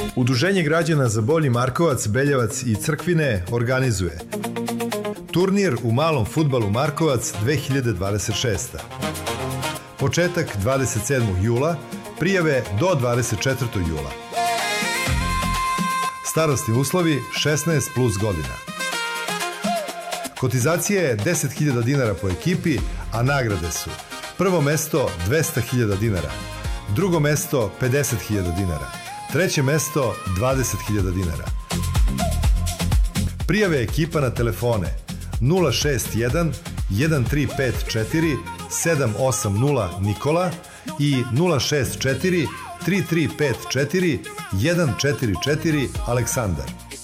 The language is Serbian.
Udruženje građana za Bolji Markovac, Beljevac i Crkvine organizuje turnir u malom fudbalu Markovac 2026. Početak 27. jula, prijave do 24. jula. Starosni uslovi 16 plus godina. Kotizacija je 10.000 dinara po ekipi, a nagrade su: prvo mesto 200.000 dinara, drugo mesto 50.000 dinara, treće mesto 20.000 dinara. Prijave ekipa na telefone 061 1354 780 Nikola i 064 3354 144 Aleksandar.